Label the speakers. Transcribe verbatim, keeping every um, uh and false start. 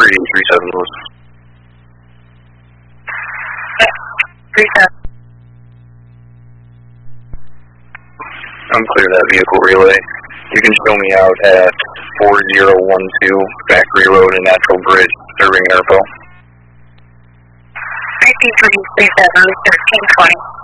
Speaker 1: three three seven was.
Speaker 2: three seven.
Speaker 1: I'm clear that vehicle relay. You can show me out at four zero one two Factory Road and Natural Bridge, serving Airpo.
Speaker 2: three two three three seven, thirteen twenty.